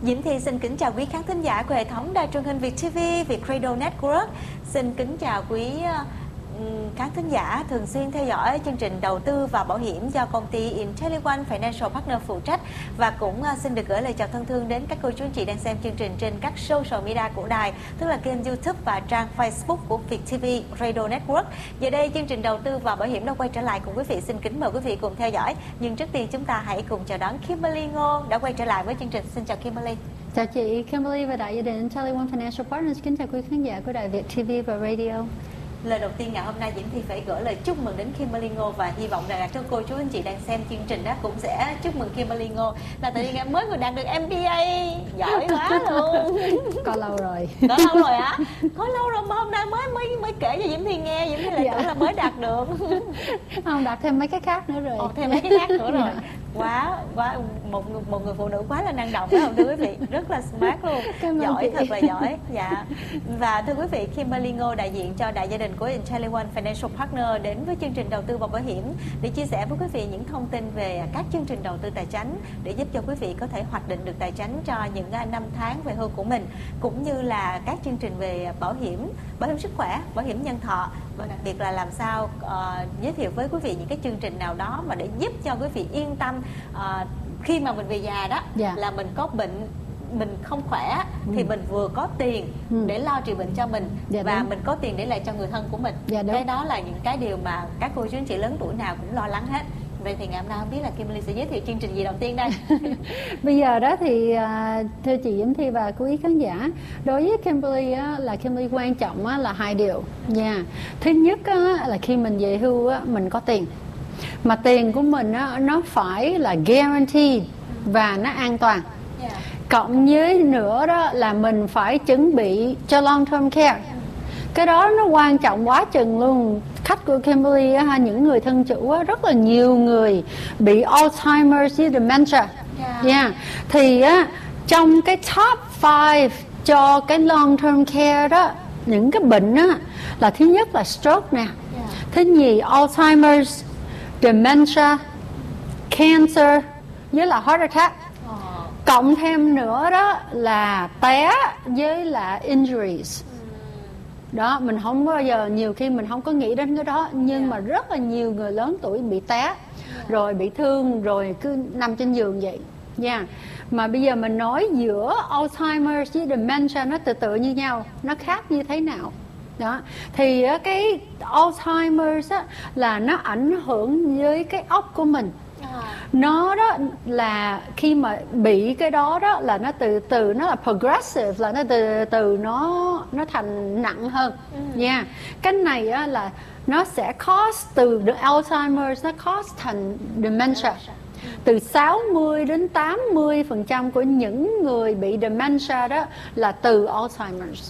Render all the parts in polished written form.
Diễm Thi xin kính chào quý khán thính giả của hệ thống đài truyền hình Việt TV, Việt Radio Network. Xin kính chào quý khán thính giả thường xuyên theo dõi chương trình đầu tư và bảo hiểm do công ty IntelliOne Financial Partner phụ trách, và cũng xin được gửi lời chào thân thương đến các cô chú anh chị đang xem chương trình trên các social media của đài, tức là kênh YouTube và trang Facebook của Việt TV Radio Network. Giờ đây chương trình đầu tư và bảo hiểm đã quay trở lại cùng quý vị. Xin kính mời quý vị cùng theo dõi. Nhưng trước tiên chúng ta hãy cùng chào đón Kimberly Ngô đã quay trở lại với chương trình. Xin chào Kimberly. Chào chị Kimberly và đại gia đình IntelliOne Financial Partners. Kính chào quý khán giả của đài Việt TV và Radio. Lời đầu tiên ngày hôm nay Diễm Thi phải gửi lời chúc mừng đến Kimberly Ngô, và hy vọng rằng các cô chú anh chị đang xem chương trình đó cũng sẽ chúc mừng Kimberly Ngô, là tại vì ngày mới vừa đạt được MBA, giỏi quá luôn. Có lâu rồi. Có lâu rồi hả? Có lâu rồi mà hôm nay mới kể cho Diễm Thi nghe. Diễm Thi lại tưởng là mới đạt được. Không, đạt thêm mấy cái khác nữa rồi. Thêm mấy cái khác nữa rồi. Quá một người phụ nữ quá là năng động phải không thưa quý vị? Rất là smart luôn. Giỏi, thật là giỏi. Dạ. Và thưa quý vị, Kimberly Ngô đại diện cho đại gia đình của IntelliOne Financial Partner đến với chương trình đầu tư và bảo hiểm để chia sẻ với quý vị những thông tin về các chương trình đầu tư tài chính để giúp cho quý vị có thể hoạch định được tài chính cho những năm tháng về hưu của mình, cũng như là các chương trình về bảo hiểm sức khỏe, bảo hiểm nhân thọ, và đặc biệt là làm sao giới thiệu với quý vị những cái chương trình nào đó mà để giúp cho quý vị yên tâm khi mà mình về già đó, là mình có bệnh, mình không khỏe thì mình vừa có tiền để lo trị bệnh cho mình, và mình có tiền để lại cho người thân của mình. Cái đó là những cái điều mà các cô chú anh chị lớn tuổi nào cũng lo lắng hết. Vậy thì ngày hôm nay không biết là Kimberly sẽ giới thiệu chương trình gì đầu tiên đây? Bây giờ đó thì thưa chị Diễm Thi và quý khán giả, đối với Kimberly á, là Kimberly quan trọng á, là hai điều nha. Thứ nhất á, là khi mình về hưu á, mình có tiền, mà tiền của mình á, nó phải là guaranteed và nó an toàn. Cộng với nữa đó là mình phải chuẩn bị cho long term care. Cái đó nó quan trọng quá chừng luôn. Khách của Kimberly á, những người thân chủ á, rất là nhiều người bị Alzheimer's với dementia. Thì á, trong cái top 5 cho cái long term care đó, những cái bệnh á, là thứ nhất là stroke nè, thứ nhì Alzheimer's, dementia, cancer với là heart attack. Cộng thêm nữa đó là té với là injuries. Đó, mình không bao giờ, nhiều khi mình không có nghĩ đến cái đó, nhưng mà rất là nhiều người lớn tuổi bị té, rồi bị thương, rồi cứ nằm trên giường vậy nha. Mà bây giờ mình nói giữa Alzheimer's với dementia nó tự như nhau, nó khác như thế nào? Đó, thì cái Alzheimer's á, là nó ảnh hưởng với cái óc của mình. Nó đó là khi mà bị cái đó đó là nó từ nó là progressive, là nó từ nó thành nặng hơn nha. Cái này á, là nó sẽ cause từ Alzheimer's, nó cause thành dementia. Từ 60 đến 80% của những người bị dementia đó là từ Alzheimer's.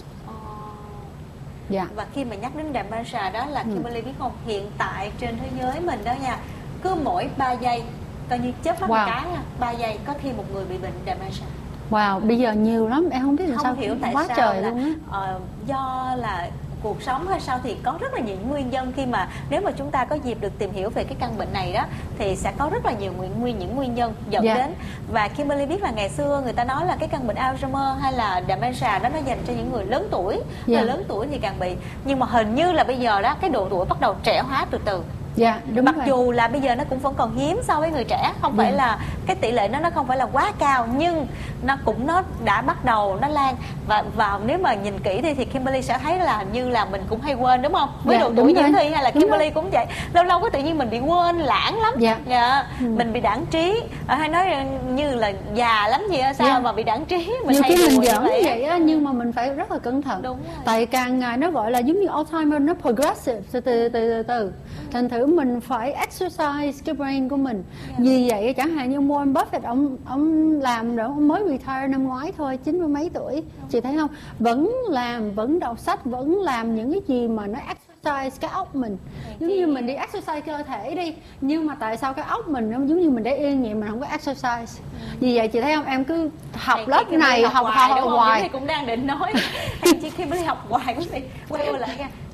Và khi mà nhắc đến dementia đó là Kimberly biết không, hiện tại trên thế giới mình đó nha, cứ mỗi 3 giây, coi như chớp mắt một cái nha, 3 giây có thêm một người bị bệnh dementia. Bây giờ nhiều lắm, em không biết không sao, hiểu tại quá sao trời là, luôn á. Do là cuộc sống hay sao, thì có rất là nhiều nguyên nhân. Khi mà nếu mà chúng ta có dịp được tìm hiểu về cái căn bệnh này đó, thì sẽ có rất là nhiều những nguyên nhân dẫn đến. Và Kimberly biết là ngày xưa người ta nói là cái căn bệnh Alzheimer hay là dementia đó nó dành cho những người lớn tuổi, người lớn tuổi thì càng bị. Nhưng mà hình như là bây giờ đó cái độ tuổi bắt đầu trẻ hóa từ từ. Đúng mặc rồi. dù là bây giờ nó cũng vẫn còn hiếm so với người trẻ, không phải là cái tỷ lệ nó không phải là quá cao, nhưng nó đã bắt đầu nó lan. Và nếu mà nhìn kỹ thì Kimberly sẽ thấy là như là mình cũng hay quên, đúng không? Với độ tuổi Diễm Thi hay là Kimberly cũng vậy, lâu lâu có tự nhiên mình bị quên lãng lắm. Mình bị đãng trí, hay nói như là già lắm gì sao mà bị đãng trí. Nhiều khi mình giỡn vậy á, nhưng mà mình phải rất là cẩn thận. Tại càng ngày nó gọi là giống như Alzheimer, nó progressive từ. Thành thử mình phải exercise cái brain của mình. Vì vậy chẳng hạn như Warren Buffett, ông làm rồi, ông mới retire năm ngoái thôi, 90 mấy tuổi. Chị thấy không? Vẫn làm, vẫn đọc sách, vẫn làm những cái gì mà nó exercise cái óc mình. Giống như mình đi exercise cơ thể đi, nhưng mà tại sao cái óc mình nó giống như mình để yên vậy, mình không có exercise. Vì vậy chị thấy không, em cứ học lớp này, học hoài. Thì cũng đang định nói anh chị khi mới học hoài quý vị quay lại nha.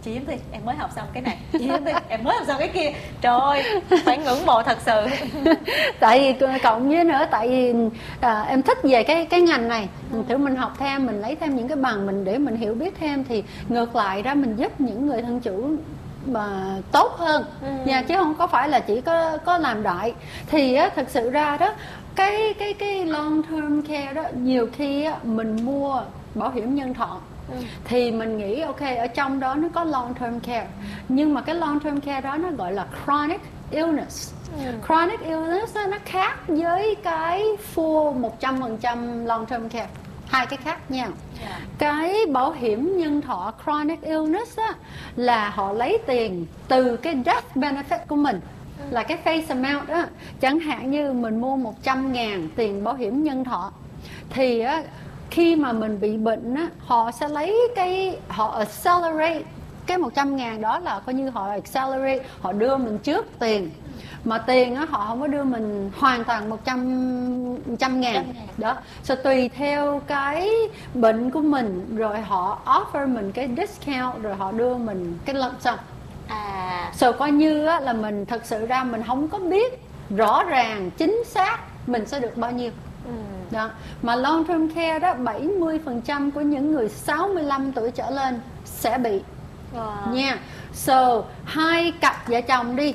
chị Yến Thi em mới học xong cái này, chị Yến Thi em mới học xong cái kia, trời ơi phải ngưỡng mộ thật sự. Tại vì cộng với nữa, tại vì em thích về cái ngành này, thử mình học thêm, mình lấy thêm những cái bằng mình để mình hiểu biết thêm, thì ngược lại đó mình giúp những người thân chủ mà tốt hơn nha, chứ không có phải là chỉ có làm đại. Thì á, thực sự ra đó cái long term care đó, nhiều khi á, mình mua bảo hiểm nhân thọ thì mình nghĩ ok ở trong đó nó có long term care, nhưng mà cái long term care đó nó gọi là chronic illness. Chronic illness đó, nó khác với cái full 100% long term care, hai cái khác nhau. Cái bảo hiểm nhân thọ chronic illness á, là họ lấy tiền từ cái death benefit của mình, là cái face amount á. Chẳng hạn như mình mua 100.000 tiền bảo hiểm nhân thọ, thì á, khi mà mình bị bệnh á, họ sẽ lấy họ accelerate cái 100.000 đó, là coi như họ accelerate, họ đưa mình trước tiền. Mà tiền á, họ không có đưa mình hoàn toàn 100.000 đó. Tùy theo cái bệnh của mình, rồi họ offer mình cái discount, rồi họ đưa mình cái lump sum. Coi như á, là mình thật sự ra mình không có biết rõ ràng chính xác mình sẽ được bao nhiêu. Đó. Mà long term care đó, 70% của những người 65 tuổi trở lên sẽ bị nha. Hai cặp vợ chồng đi,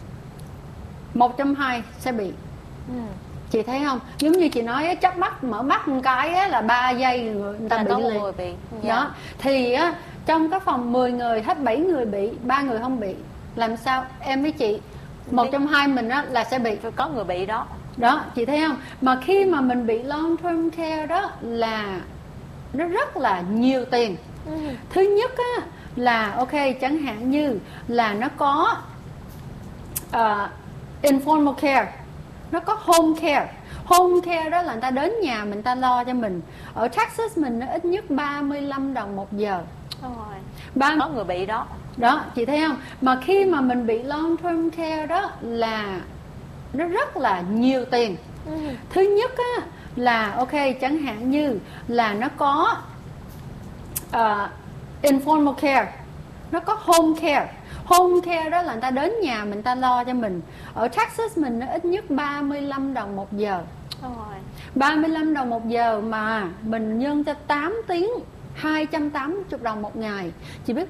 1 trong 2 sẽ bị. Chị thấy không, giống như chị nói, chớp mắt mở mắt một cái á, là 3 giây người ta bị liền. Đó. Thì á, trong cái phòng 10 người hết 7 người bị, 3 người không bị. Làm sao em với chị, 1 trong 2 mình á, là sẽ bị, có người bị đó. Đó, chị thấy không? Mà khi mà mình bị long term care đó, là nó rất là nhiều tiền. Thứ nhất á, là ok, chẳng hạn như là nó có informal care, nó có home care. Home care đó là người ta đến nhà mình, ta lo cho mình. Ở Texas mình nó ít nhất 35 đồng 1 giờ. Có người bị đó. Đó, chị thấy không? Mà khi mà mình bị long term care đó, là nó rất là nhiều tiền. Thứ nhất á, là ok, chẳng hạn như là nó có informal care, nó có home care. Home care đó là người ta đến nhà mình, ta lo cho mình. Ở Texas mình nó ít nhất 35 đồng 1 giờ. 35 đồng 1 giờ mà mình nhân cho 8 tiếng, 280 đồng 1 ngày. Chị biết